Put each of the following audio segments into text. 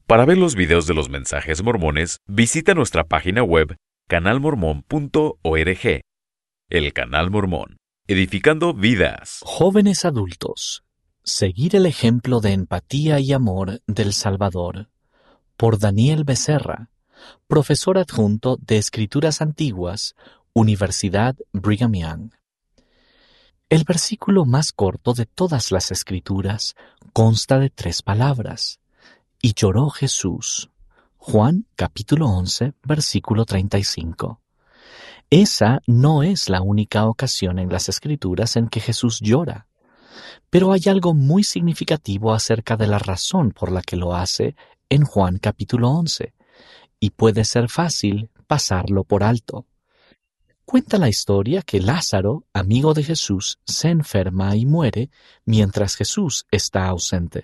Para ver los videos de los mensajes mormones, visita nuestra página web canalmormon.org. El Canal Mormón, edificando vidas. Jóvenes adultos, seguir el ejemplo de empatía y amor del Salvador. Por Daniel Becerra, profesor adjunto de Escrituras Antiguas, Universidad Brigham Young. El versículo más corto de todas las Escrituras consta de 3 palabras. Y lloró Jesús. Juan capítulo 11, versículo 35. Esa no es la única ocasión en las Escrituras en que Jesús llora, pero hay algo muy significativo acerca de la razón por la que lo hace en Juan capítulo 11, y puede ser fácil pasarlo por alto. Cuenta la historia que Lázaro, amigo de Jesús, se enferma y muere mientras Jesús está ausente.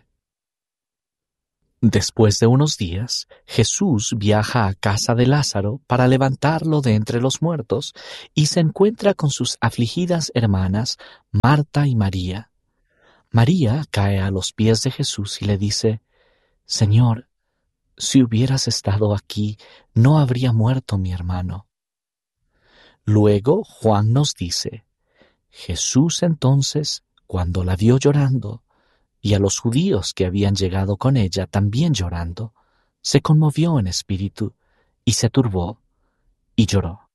Después de unos días, Jesús viaja a casa de Lázaro para levantarlo de entre los muertos y se encuentra con sus afligidas hermanas, Marta y María. María cae a los pies de Jesús y le dice: «Señor, si hubieras estado aquí, no habría muerto mi hermano». Luego Juan nos dice: Jesús entonces, cuando la vio llorando, y a los judíos que habían llegado con ella también llorando, se conmovió en espíritu, y se turbó, y lloró.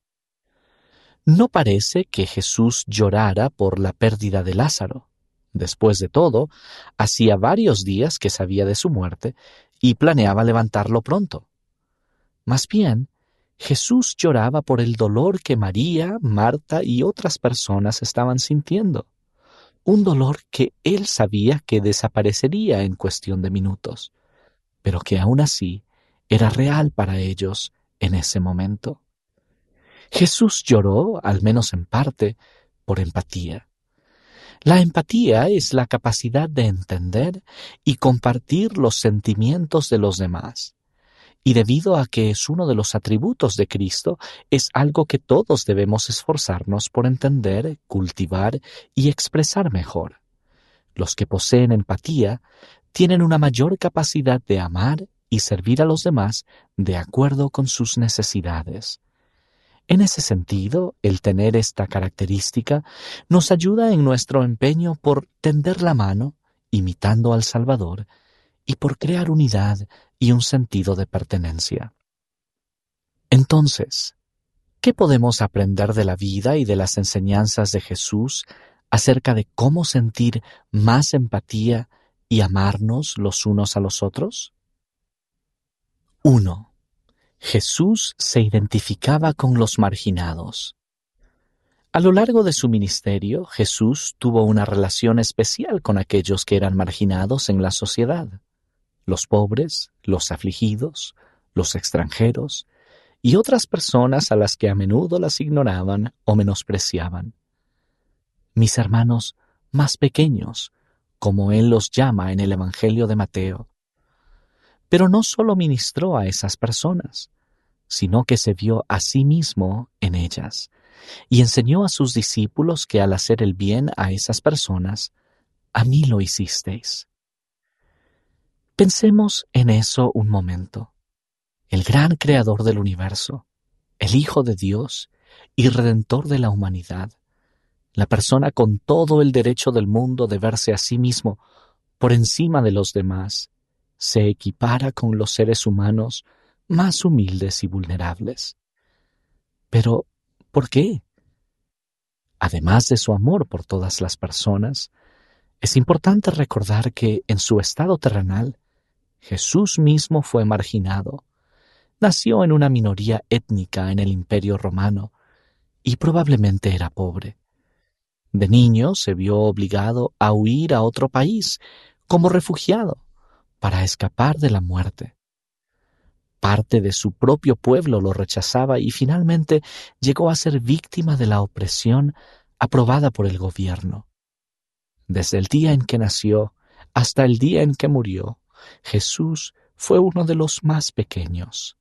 No parece que Jesús llorara por la pérdida de Lázaro. Después de todo, hacía varios días que sabía de su muerte, y planeaba levantarlo pronto. Más bien, Jesús lloraba por el dolor que María, Marta y otras personas estaban sintiendo. Un dolor que él sabía que desaparecería en cuestión de minutos, pero que aún así era real para ellos en ese momento. Jesús lloró, al menos en parte, por empatía. La empatía es la capacidad de entender y compartir los sentimientos de los demás. Y debido a que es uno de los atributos de Cristo, es algo que todos debemos esforzarnos por entender, cultivar y expresar mejor. Los que poseen empatía tienen una mayor capacidad de amar y servir a los demás de acuerdo con sus necesidades. En ese sentido, el tener esta característica nos ayuda en nuestro empeño por tender la mano, imitando al Salvador, y por crear unidad y un sentido de pertenencia. Entonces, ¿qué podemos aprender de la vida y de las enseñanzas de Jesús acerca de cómo sentir más empatía y amarnos los unos a los otros? 1. Jesús se identificaba con los marginados. A lo largo de su ministerio, Jesús tuvo una relación especial con aquellos que eran marginados en la sociedad: los pobres, los afligidos, los extranjeros y otras personas a las que a menudo las ignoraban o menospreciaban. Mis hermanos más pequeños, como él los llama en el Evangelio de Mateo. Pero no solo ministró a esas personas, sino que se vio a sí mismo en ellas y enseñó a sus discípulos que al hacer el bien a esas personas, a mí lo hicisteis. Pensemos en eso un momento. El gran creador del universo, el Hijo de Dios y Redentor de la humanidad, la persona con todo el derecho del mundo de verse a sí mismo por encima de los demás, se equipara con los seres humanos más humildes y vulnerables. Pero, ¿por qué? Además de su amor por todas las personas, es importante recordar que en su estado terrenal, Jesús mismo fue marginado. Nació en una minoría étnica en el Imperio Romano y probablemente era pobre. De niño se vio obligado a huir a otro país como refugiado para escapar de la muerte. Parte de su propio pueblo lo rechazaba y finalmente llegó a ser víctima de la opresión aprobada por el gobierno. Desde el día en que nació hasta el día en que murió, Jesús fue uno de los más pequeños.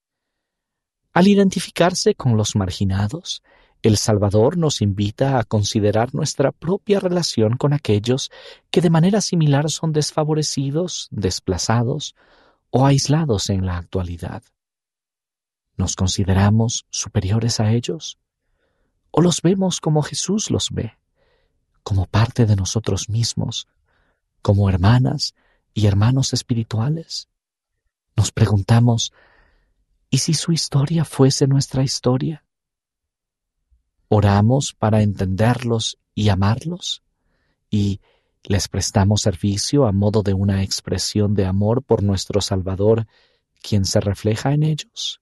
Al identificarse con los marginados, el Salvador nos invita a considerar nuestra propia relación con aquellos que de manera similar son desfavorecidos, desplazados o aislados en la actualidad? ¿Nos consideramos superiores a ellos? ¿O los vemos como Jesús los ve, como parte de nosotros mismos, como hermanas y hermanos espirituales? Nos preguntamos, ¿y si su historia fuese nuestra historia? ¿Oramos para entenderlos y amarlos? ¿Y les prestamos servicio a modo de una expresión de amor por nuestro Salvador, quien se refleja en ellos?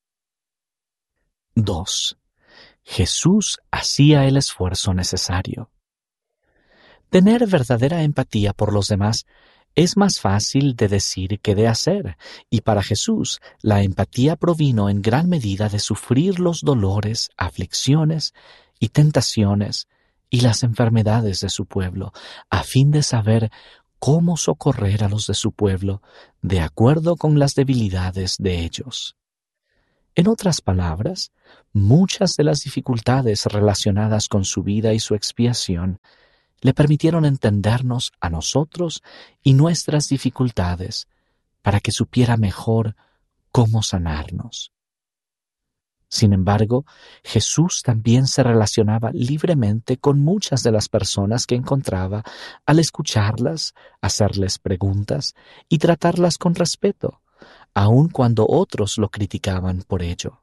2. Jesús hacía el esfuerzo necesario. Tener verdadera empatía por los demás es más fácil de decir que de hacer, y para Jesús la empatía provino en gran medida de sufrir los dolores, aflicciones y tentaciones y las enfermedades de su pueblo, a fin de saber cómo socorrer a los de su pueblo de acuerdo con las debilidades de ellos. En otras palabras, muchas de las dificultades relacionadas con su vida y su expiación le permitieron entendernos a nosotros y nuestras dificultades para que supiera mejor cómo sanarnos. Sin embargo, Jesús también se relacionaba libremente con muchas de las personas que encontraba al escucharlas, hacerles preguntas y tratarlas con respeto, aun cuando otros lo criticaban por ello.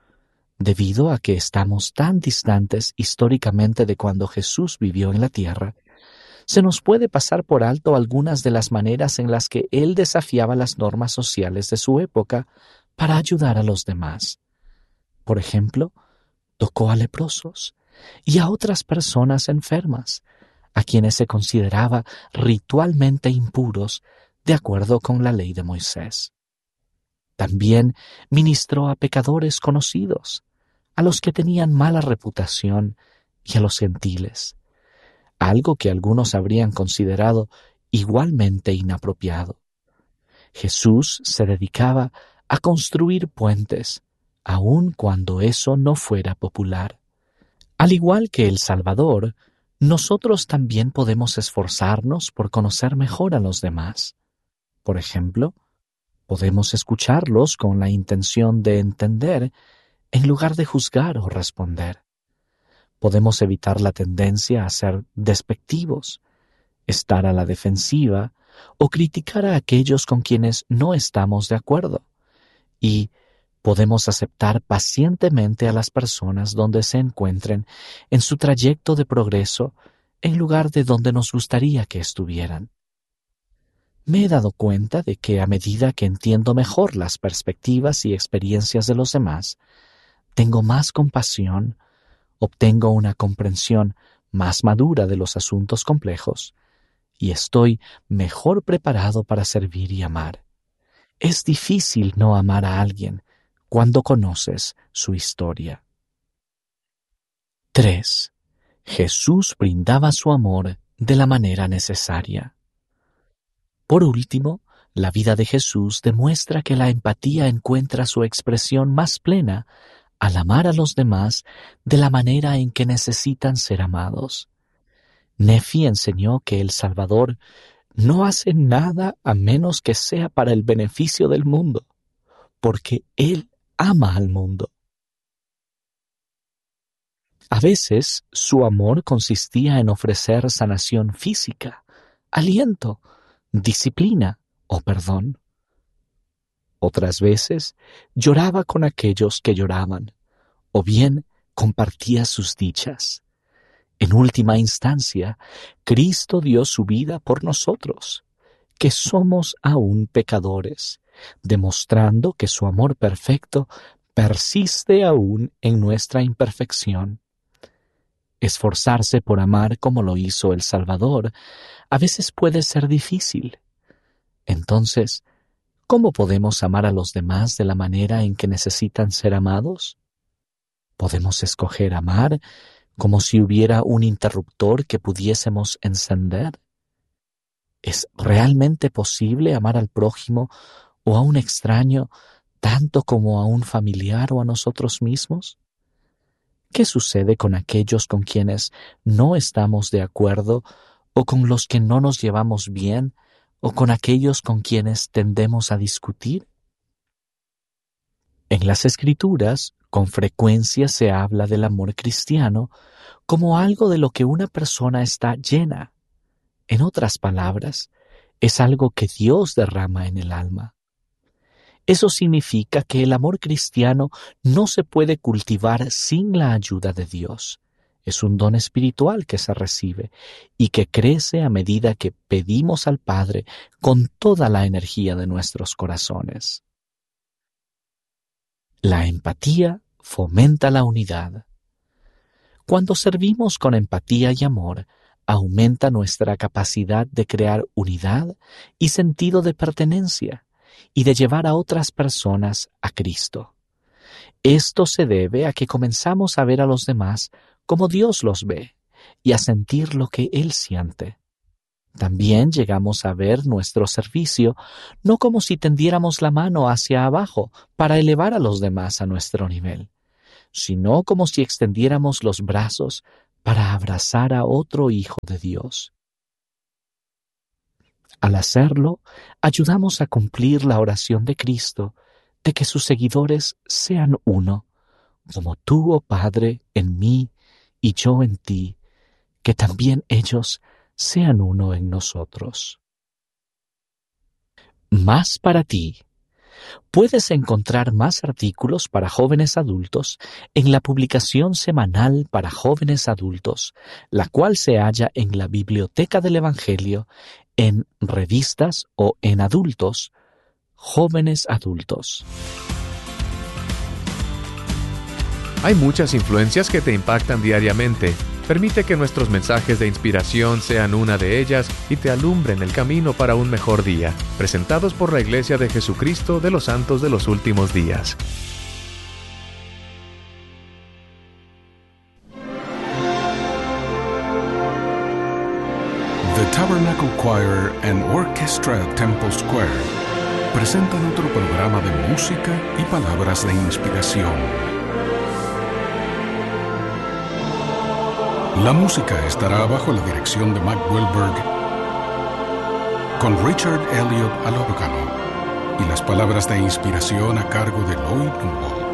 Debido a que estamos tan distantes históricamente de cuando Jesús vivió en la tierra, se nos puede pasar por alto algunas de las maneras en las que él desafiaba las normas sociales de su época para ayudar a los demás. Por ejemplo, tocó a leprosos y a otras personas enfermas, a quienes se consideraba ritualmente impuros de acuerdo con la ley de Moisés. También ministró a pecadores conocidos, a los que tenían mala reputación y a los gentiles, algo que algunos habrían considerado igualmente inapropiado. Jesús se dedicaba a construir puentes, aun cuando eso no fuera popular. Al igual que el Salvador, nosotros también podemos esforzarnos por conocer mejor a los demás. Por ejemplo, podemos escucharlos con la intención de entender en lugar de juzgar o responder. Podemos evitar la tendencia a ser despectivos, estar a la defensiva o criticar a aquellos con quienes no estamos de acuerdo. Y podemos aceptar pacientemente a las personas donde se encuentren en su trayecto de progreso en lugar de donde nos gustaría que estuvieran. Me he dado cuenta de que a medida que entiendo mejor las perspectivas y experiencias de los demás, tengo más compasión, obtengo una comprensión más madura de los asuntos complejos y estoy mejor preparado para servir y amar. Es difícil no amar a alguien cuando conoces su historia. 3. Jesús brindaba su amor de la manera necesaria. Por último, la vida de Jesús demuestra que la empatía encuentra su expresión más plena al amar a los demás de la manera en que necesitan ser amados. Nefi enseñó que el Salvador no hace nada a menos que sea para el beneficio del mundo, porque Él ama al mundo. A veces su amor consistía en ofrecer sanación física, aliento, disciplina o perdón. Otras veces lloraba con aquellos que lloraban, o bien compartía sus dichas. En última instancia, Cristo dio su vida por nosotros, que somos aún pecadores, demostrando que su amor perfecto persiste aún en nuestra imperfección. Esforzarse por amar como lo hizo el Salvador a veces puede ser difícil. Entonces, ¿cómo podemos amar a los demás de la manera en que necesitan ser amados? ¿Podemos escoger amar como si hubiera un interruptor que pudiésemos encender? ¿Es realmente posible amar al prójimo o a un extraño tanto como a un familiar o a nosotros mismos? ¿Qué sucede con aquellos con quienes no estamos de acuerdo o con los que no nos llevamos bien o con aquellos con quienes tendemos a discutir? En las Escrituras, con frecuencia se habla del amor cristiano como algo de lo que una persona está llena. En otras palabras, es algo que Dios derrama en el alma. Eso significa que el amor cristiano no se puede cultivar sin la ayuda de Dios. Es un don espiritual que se recibe y que crece a medida que pedimos al Padre con toda la energía de nuestros corazones. La empatía fomenta la unidad. Cuando servimos con empatía y amor, aumenta nuestra capacidad de crear unidad y sentido de pertenencia y de llevar a otras personas a Cristo. Esto se debe a que comenzamos a ver a los demás como Dios los ve y a sentir lo que Él siente. También llegamos a ver nuestro servicio no como si tendiéramos la mano hacia abajo para elevar a los demás a nuestro nivel, sino como si extendiéramos los brazos para abrazar a otro hijo de Dios. Al hacerlo, ayudamos a cumplir la oración de Cristo de que sus seguidores sean uno, como tú, oh Padre, en mí y yo en ti, que también ellos sean uno en nosotros. Más para ti. Puedes encontrar más artículos para jóvenes adultos en la publicación semanal para jóvenes adultos, la cual se halla en la Biblioteca del Evangelio, en revistas o en adultos, jóvenes adultos. Hay muchas influencias que te impactan diariamente. Permite que nuestros mensajes de inspiración sean una de ellas y te alumbren el camino para un mejor día. Presentados por la Iglesia de Jesucristo de los Santos de los Últimos Días. The Tabernacle Choir and Orchestra at Temple Square presentan otro programa de música y palabras de inspiración. La música estará bajo la dirección de Mac Wilberg, con Richard Elliot al órgano, y las palabras de inspiración a cargo de Lloyd Lumbaugh.